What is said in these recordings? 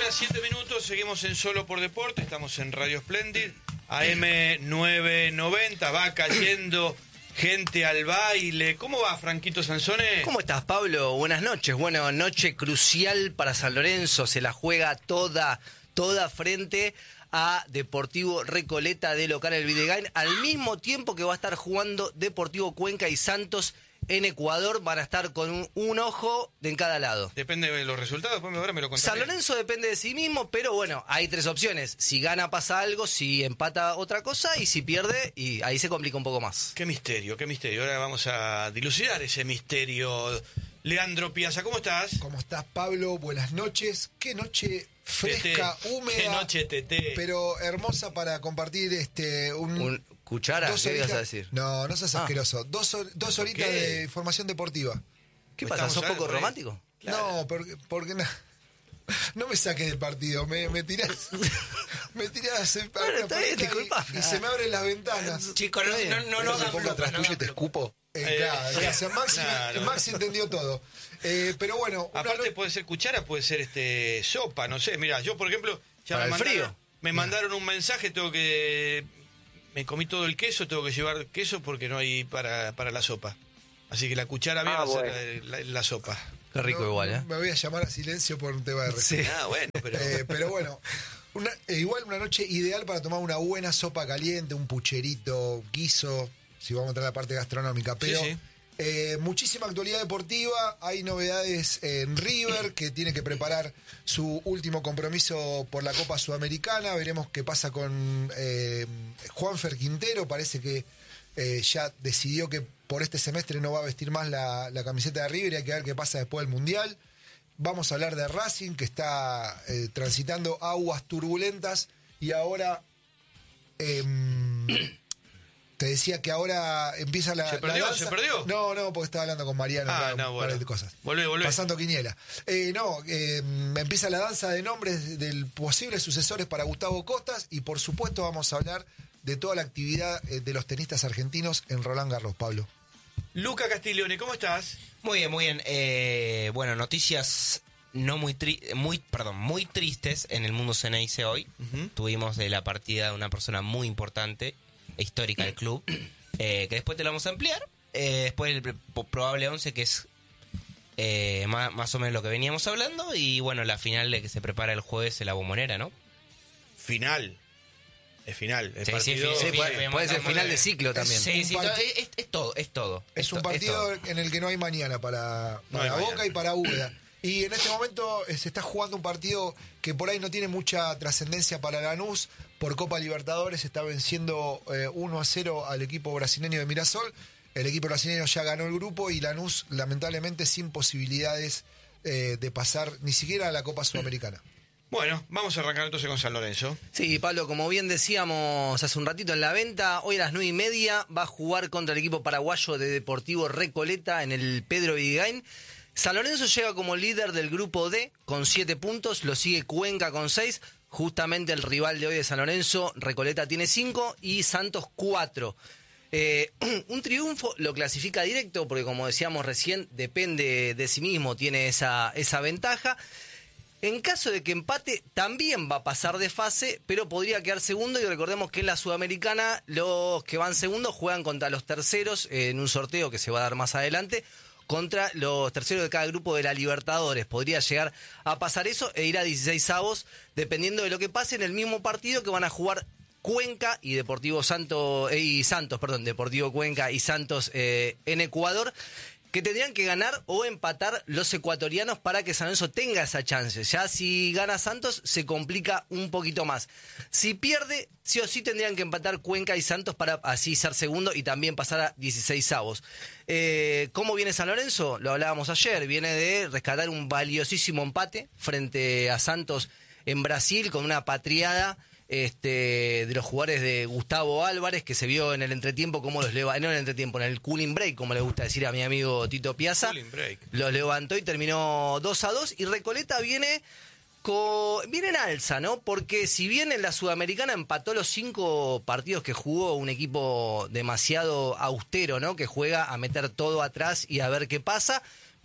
horas 7 minutos, seguimos en Solo por Deporte, estamos en Radio Splendid, AM990, va cayendo gente al baile. ¿Cómo va, Franquito Sansone? ¿Cómo estás, Pablo? Buenas noches. Bueno, noche crucial para San Lorenzo, se la juega toda frente a Deportivo Recoleta de local el Videgain, al mismo tiempo que va a estar jugando Deportivo Cuenca y Santos en Ecuador. Van a estar con un ojo en cada lado. Depende de los resultados, después ahora me lo contaré. San Lorenzo depende de sí mismo, pero bueno, hay tres opciones. Si gana pasa algo, si empata otra cosa, y si pierde, y ahí se complica un poco más. Qué misterio, qué misterio. Ahora vamos a dilucidar ese misterio. Leandro Piazza, ¿cómo estás? ¿Cómo estás, Pablo? Buenas noches. Qué noche fresca, húmeda. Qué noche, Tete. Pero hermosa para compartir ¿Un cuchara? ¿Qué ibas a decir? No seas asqueroso. Dos horitas de información deportiva. ¿Qué pasa? ¿Sos poco romántico? Claro. No, porque no me saques del partido. Me tirás. Me tirás. Bueno, está bien, disculpa. Y se me abren las ventanas. Chicos, no se ponga atrás tuyo y te escupo. Claro, gracias. Maxi entendió todo. Pero bueno. Aparte puede ser cuchara, puede ser sopa, no sé. Mira, yo por ejemplo, ya me mandaron un mensaje, me comí todo el queso, tengo que llevar queso porque no hay para la sopa. Así que la cuchara mía va a ser la sopa. Qué rico igual, ¿eh? Me voy a llamar a silencio por un tema de respeto. Sí. Bueno, pero bueno, igual una noche ideal para tomar una buena sopa caliente, un pucherito, guiso, si vamos a entrar a la parte gastronómica. Pero sí. Muchísima actualidad deportiva. Hay novedades en River, que tiene que preparar su último compromiso por la Copa Sudamericana. Veremos qué pasa con Juanfer Quintero. Parece que ya decidió que por este semestre no va a vestir más la camiseta de River, y hay que ver qué pasa después del Mundial. Vamos a hablar de Racing, que está transitando aguas turbulentas, y ahora te decía que ahora empieza la ¿Se perdió? danza. ¿Se perdió? No, porque estaba hablando con Mariano Bueno. de cosas. Volvé. Pasando quiniela. Empieza la danza de nombres de posibles sucesores para Gustavo Costas, y por supuesto vamos a hablar de toda la actividad de los tenistas argentinos en Roland Garros, Pablo. Luca Castiglione, ¿cómo estás? Muy bien. Bueno, noticias muy tristes en el mundo Ceneice hoy. Uh-huh. Tuvimos de la partida de una persona muy importante e histórica del club, que después te lo vamos a ampliar. Después el probable 11, que es más o menos lo que veníamos hablando. Y bueno, la final de que se prepara el jueves en la Bombonera, ¿no? Final. Es final. El Sí, partido, puede ser final de ciclo también. Sí, es todo. Es un partido en el que no hay mañana para Boca y para Úbeda. Y en este momento se está jugando un partido que por ahí no tiene mucha trascendencia para Lanús. Por Copa Libertadores está venciendo 1-0 al equipo brasileño de Mirasol. El equipo brasileño ya ganó el grupo, y Lanús lamentablemente sin posibilidades de pasar ni siquiera a la Copa Sudamericana. Bueno, vamos a arrancar entonces con San Lorenzo. Sí, Pablo, como bien decíamos hace un ratito en la venta, hoy a las 9:30 va a jugar contra el equipo paraguayo de Deportivo Recoleta en el Pedro Videgain. San Lorenzo llega como líder del grupo D con 7 puntos, lo sigue Cuenca con 6. Justamente el rival de hoy de San Lorenzo, Recoleta, tiene 5 y Santos 4. Un triunfo lo clasifica directo porque, como decíamos recién, depende de sí mismo, tiene esa ventaja. En caso de que empate, también va a pasar de fase, pero podría quedar segundo. Y recordemos que en la Sudamericana los que van segundos juegan contra los terceros en un sorteo que se va a dar más adelante, contra los terceros de cada grupo de la Libertadores. Podría llegar a pasar eso e ir a 16avos, dependiendo de lo que pase en el mismo partido que van a jugar Cuenca y Deportivo Cuenca y Santos en Ecuador, que tendrían que ganar o empatar los ecuatorianos para que San Lorenzo tenga esa chance. Ya si gana Santos se complica un poquito más. Si pierde, sí o sí tendrían que empatar Cuenca y Santos para así ser segundo y también pasar a 16avos. ¿Cómo viene San Lorenzo? Lo hablábamos ayer. Viene de rescatar un valiosísimo empate frente a Santos en Brasil, con una patriada de los jugadores de Gustavo Álvarez, que se vio en el entretiempo cómo los levantó, no en el entretiempo, en el cooling break, como le gusta decir a mi amigo Tito Piazza. Los levantó y terminó 2-2, y Recoleta viene en alza, ¿no? Porque si bien en la Sudamericana empató los 5 partidos que jugó, un equipo demasiado austero, ¿no? Que juega a meter todo atrás y a ver qué pasa,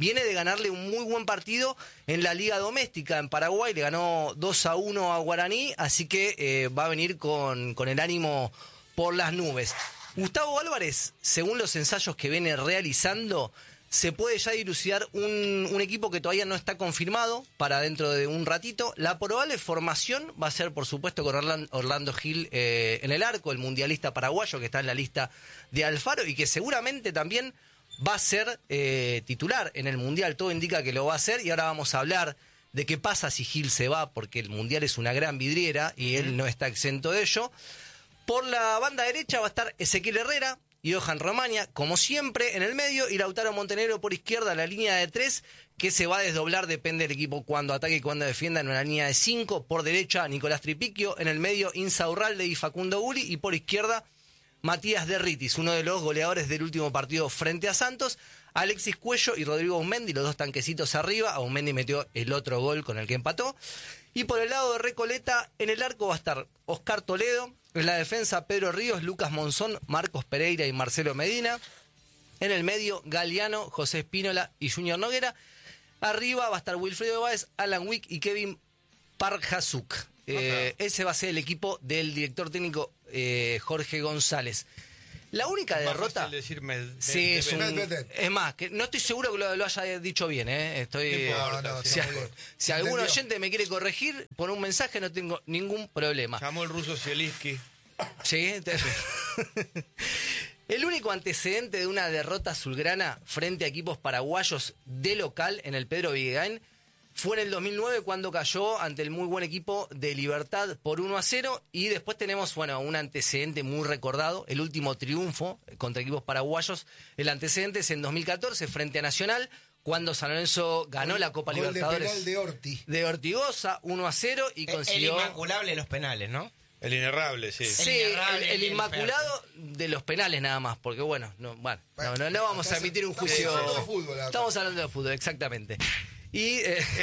viene de ganarle un muy buen partido en la Liga Doméstica en Paraguay, le ganó 2-1 a Guaraní, así que va a venir con el ánimo por las nubes. Gustavo Álvarez, según los ensayos que viene realizando, se puede ya dilucidar un equipo que todavía no está confirmado para dentro de un ratito. La probable formación va a ser, por supuesto, con Orlando Gil en el arco, el mundialista paraguayo que está en la lista de Alfaro y que seguramente también va a ser titular en el Mundial. Todo indica que lo va a hacer y ahora vamos a hablar de qué pasa si Gil se va, porque el Mundial es una gran vidriera y él no está exento de ello. Por la banda derecha va a estar Ezequiel Herrera y Johan Romaña, como siempre, en el medio, y Lautaro Montenegro por izquierda, la línea de 3, que se va a desdoblar, depende del equipo cuando ataque y cuando defienda, en una línea de 5. Por derecha, Nicolás Tripiquio, en el medio, Insaurralde y Facundo Guli, y por izquierda, Matías Derritis, uno de los goleadores del último partido frente a Santos, Alexis Cuello y Rodrigo Aumendi, los dos tanquecitos arriba. Aumendi metió el otro gol con el que empató. Y por el lado de Recoleta, en el arco va a estar Oscar Toledo, en la defensa Pedro Ríos, Lucas Monzón, Marcos Pereira y Marcelo Medina. En el medio, Galeano, José Espínola y Junior Noguera. Arriba va a estar Wilfredo Báez, Alan Wick y Kevin Parjasuk. Ese va a ser el equipo del director técnico Jorge González. La única derrota... Sí, es más, que no estoy seguro que lo haya dicho bien, ¿eh? Si algún oyente me quiere corregir, por un mensaje no tengo ningún problema. Llamó el ruso Zielinski. Sí. El único antecedente de una derrota azulgrana frente a equipos paraguayos de local en el Pedro Villegain fue en el 2009 cuando cayó ante el muy buen equipo de Libertad por 1-0 y después tenemos, un antecedente muy recordado, el último triunfo contra equipos paraguayos. El antecedente es en 2014 frente a Nacional, cuando San Lorenzo ganó la Copa Libertadores. De Ortigosa, 1-0 y consiguió... El inmaculable de los penales, ¿no? El inerrable, sí. Sí, el inmaculado de los penales nada más, porque no vamos a emitir un juicio... Estamos hablando de fútbol, exactamente. Y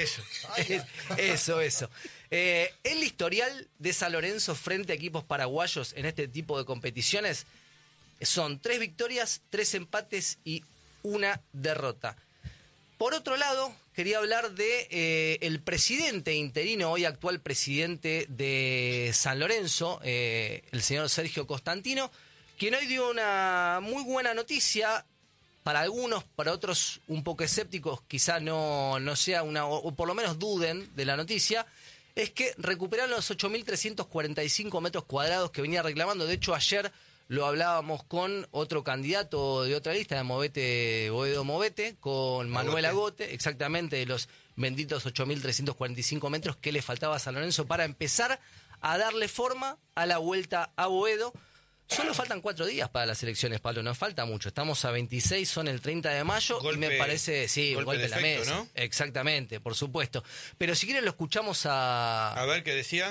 eso. El historial de San Lorenzo frente a equipos paraguayos en este tipo de competiciones son 3 victorias, 3 empates y 1 derrota. Por otro lado, quería hablar de el presidente interino, hoy actual presidente de San Lorenzo, el señor Sergio Costantino, quien hoy dio una muy buena noticia. Para algunos, para otros un poco escépticos, quizá no sea o por lo menos duden de la noticia, es que recuperaron los 8.345 metros cuadrados que venía reclamando. De hecho, ayer lo hablábamos con otro candidato de otra lista, de Boedo Movete, con Manuel Agote, exactamente, de los benditos 8.345 metros que le faltaba a San Lorenzo para empezar a darle forma a la vuelta a Boedo. Solo faltan 4 días para las elecciones, Pablo, no falta mucho. Estamos a 26, son el 30 de mayo y me parece, golpe en la mesa. ¿No? Exactamente, por supuesto. Pero si quieren lo escuchamos a ver qué decía.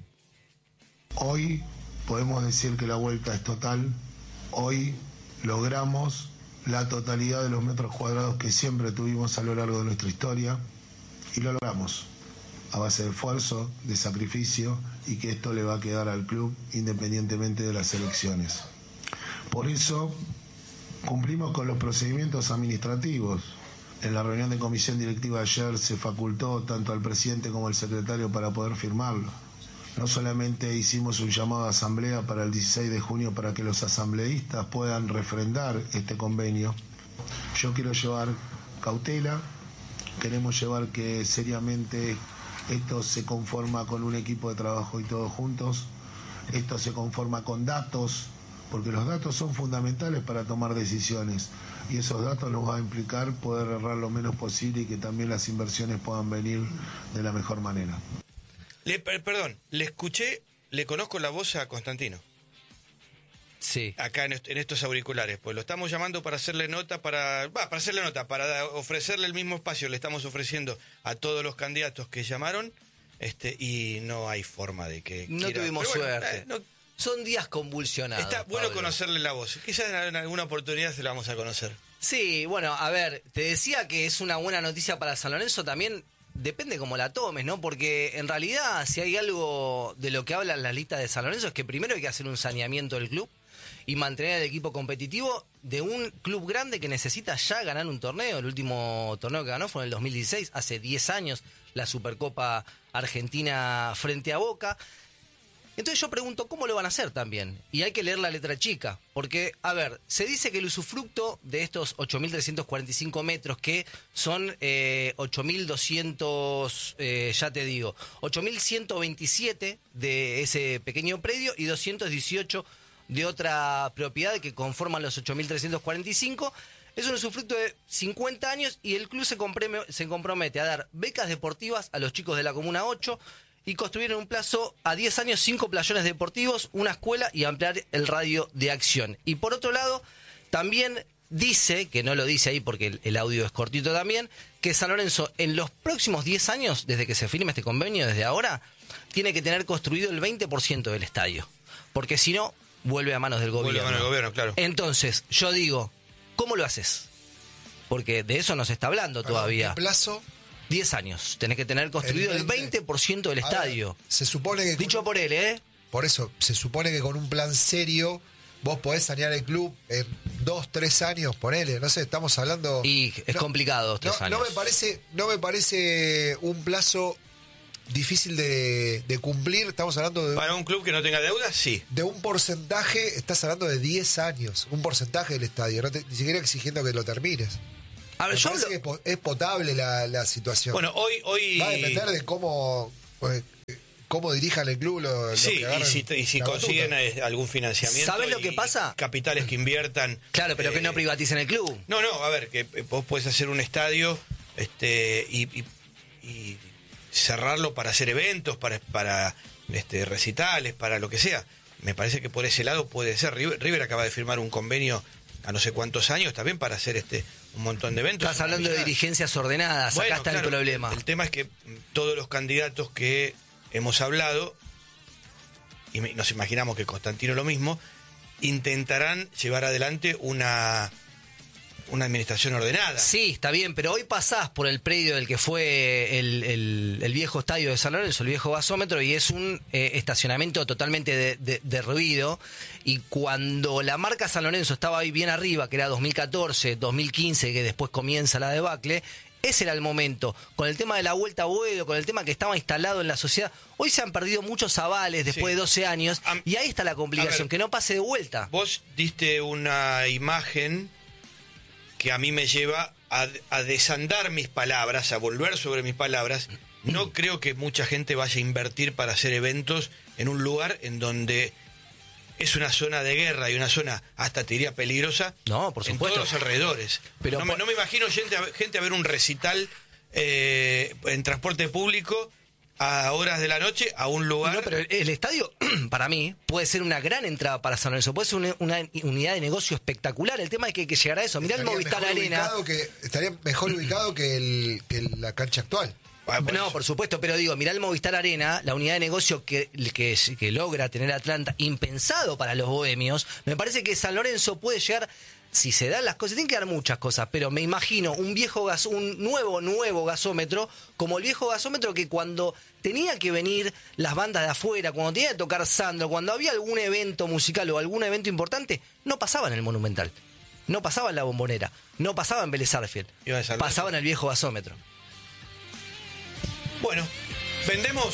Hoy podemos decir que la vuelta es total. Hoy logramos la totalidad de los metros cuadrados que siempre tuvimos a lo largo de nuestra historia y lo logramos a base de esfuerzo, de sacrificio, y que esto le va a quedar al club independientemente de las elecciones. Por eso cumplimos con los procedimientos administrativos. En la reunión de comisión directiva ayer se facultó tanto al presidente como al secretario para poder firmarlo. No solamente hicimos un llamado a asamblea para el 16 de junio para que los asambleístas puedan refrendar este convenio. Yo quiero llevar cautela, queremos llevar que seriamente esto se conforma con un equipo de trabajo y todos juntos. Esto se conforma con datos, porque los datos son fundamentales para tomar decisiones. Y esos datos nos van a implicar poder errar lo menos posible y que también las inversiones puedan venir de la mejor manera. Le escuché, le conozco la voz a Constantino. Sí. Acá en estos auriculares, pues lo estamos llamando para hacerle nota, para ofrecerle el mismo espacio, le estamos ofreciendo a todos los candidatos que llamaron, y no hay forma de que no tuvimos suerte. Son días convulsionados. Está bueno conocerle la voz. Quizás en alguna oportunidad se la vamos a conocer. Sí, a ver, te decía que es una buena noticia para San Lorenzo, también depende cómo la tomes, ¿no? Porque en realidad, si hay algo de lo que hablan las listas de San Lorenzo, es que primero hay que hacer un saneamiento del club. y mantener el equipo competitivo de un club grande que necesita ya ganar un torneo. El último torneo que ganó fue en el 2016, hace 10 años, la Supercopa Argentina frente a Boca. Entonces yo pregunto, ¿cómo lo van a hacer también? Y hay que leer la letra chica, porque, a ver, se dice que el usufructo de estos 8.345 metros, que son 8.200, ya te digo, 8.127 de ese pequeño predio y 218 de otra propiedad que conforman los 8.345, es un usufructo de 50 años y el club se compromete a dar becas deportivas a los chicos de la Comuna 8 y construir en un plazo a 10 años 5 playones deportivos, una escuela y ampliar el radio de acción. Y por otro lado, también dice, que no lo dice ahí porque el audio es cortito también, que San Lorenzo en los próximos 10 años, desde que se firme este convenio, desde ahora, tiene que tener construido el 20% del estadio. Porque si no, vuelve a manos del gobierno. Vuelve a manos del gobierno, claro. Entonces, yo digo, ¿cómo lo haces? Porque de eso no se está hablando todavía. ¿Qué plazo? 10 años. Tenés que tener construido el 20% del estadio. Se supone que... Dicho por él, ¿eh? Por eso, se supone que con un plan serio vos podés sanear el club en 2-3 años, ponele. No sé, estamos hablando... Y es complicado 3 años. No me parece un plazo difícil de cumplir. Estamos hablando de... Para un club que no tenga deudas, sí. De un porcentaje, estás hablando de 10 años. Un porcentaje del estadio. Ni siquiera exigiendo que lo termines. A ver, me parece que es potable la situación. Bueno, hoy... Va a depender de cómo dirijan el club sí, y si consiguen algún financiamiento. ¿Sabes lo que pasa? Capitales que inviertan. Claro, pero que no privaticen el club. No, a ver, que vos podés hacer un estadio y cerrarlo para hacer eventos, para recitales, para lo que sea. Me parece que por ese lado puede ser. River acaba de firmar un convenio a no sé cuántos años también para hacer un montón de eventos. Estás hablando de dirigencias ordenadas, bueno, acá está claro, el problema. El tema es que todos los candidatos que hemos hablado, y nos imaginamos que Constantino lo mismo, intentarán llevar adelante una administración ordenada. Sí, está bien, pero hoy pasás por el predio del que fue el viejo estadio de San Lorenzo, el viejo gasómetro, y es un estacionamiento totalmente derruido. Y cuando la marca San Lorenzo estaba ahí bien arriba, que era 2014, 2015, que después comienza la debacle, ese era el momento. Con el tema de la vuelta a Boedo, con el tema que estaba instalado en la sociedad, hoy se han perdido muchos avales después de 12 años, y ahí está la complicación, que no pase de vuelta. Vos diste una imagen que a mí me lleva a desandar mis palabras, a volver sobre mis palabras. No creo que mucha gente vaya a invertir para hacer eventos en un lugar en donde es una zona de guerra y una zona, hasta te diría, peligrosa. No, por supuesto. En todos los alrededores. Pero no me imagino gente a ver un recital en transporte público a horas de la noche a un lugar... No, pero el estadio, para mí, puede ser una gran entrada para San Lorenzo. Puede ser una unidad de negocio espectacular. El tema es que hay que llegar a eso. Mirá el Movistar Arena. Estaría mejor ubicado que la cancha actual. No, por supuesto, pero digo, mirá el Movistar Arena, la unidad de negocio que logra tener Atlanta, impensado para los bohemios. Me parece que San Lorenzo puede llegar... Si se dan las cosas, tienen que dar muchas cosas, pero me imagino un nuevo gasómetro, como el viejo gasómetro que cuando tenía que venir las bandas de afuera, cuando tenía que tocar Sandro, cuando había algún evento musical o algún evento importante, no pasaba en el Monumental, no pasaba en la Bombonera, no pasaba en Vélez Sarsfield, pasaba en el viejo gasómetro. Bueno, vendemos.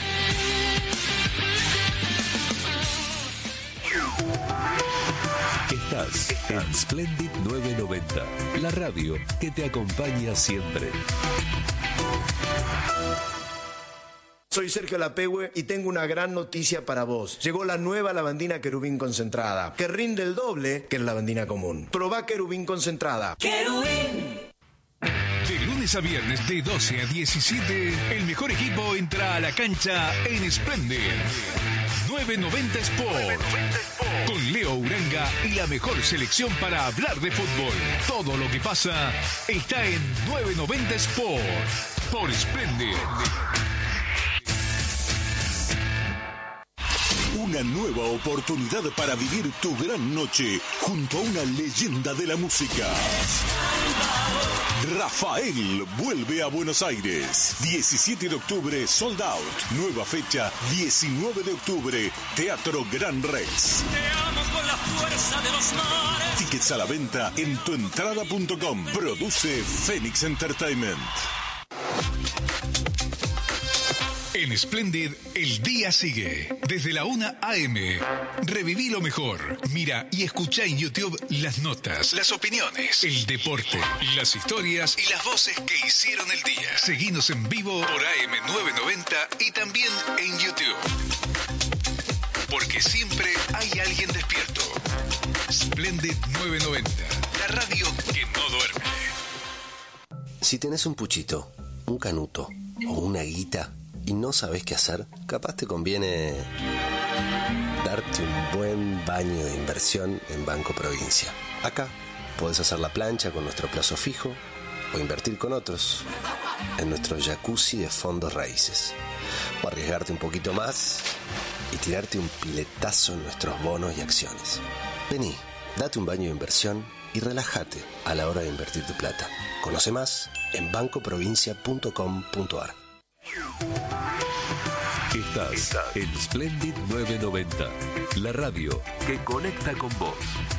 Estás en Splendid 990, la radio que te acompaña siempre. Soy Sergio Lapehue y tengo una gran noticia para vos. Llegó la nueva lavandina Querubín concentrada, que rinde el doble que la lavandina común. Probá Querubín concentrada. ¡Querubín! De lunes a viernes de 12 a 17, el mejor equipo entra a la cancha en Splendid 990 Sport. Con Leo Uranga y la mejor selección para hablar de fútbol. Todo lo que pasa está en 990 Sport. Por Splendid. Una nueva oportunidad para vivir tu gran noche junto a una leyenda de la música. Rafael vuelve a Buenos Aires. 17 de octubre, sold out. Nueva fecha, 19 de octubre, Teatro Gran Rex. Te amo con la fuerza de los mares. Tickets a la venta en tuentrada.com. Produce Phoenix Entertainment. En Splendid, el día sigue. Desde la 1 a.m. Reviví lo mejor. Mira y escucha en YouTube las notas, las opiniones, el deporte, las historias y las voces que hicieron el día. Seguinos en vivo por AM990 y también en YouTube. Porque siempre hay alguien despierto. Splendid 990, la radio que no duerme. Si tenés un puchito, un canuto o una guita y no sabés qué hacer, capaz te conviene darte un buen baño de inversión en Banco Provincia. Acá podés hacer la plancha con nuestro plazo fijo o invertir con otros en nuestro jacuzzi de fondos raíces. O arriesgarte un poquito más y tirarte un piletazo en nuestros bonos y acciones. Vení, date un baño de inversión y relájate a la hora de invertir tu plata. Conoce más en bancoprovincia.com.ar. Estás en Splendid 990, la radio que conecta con vos.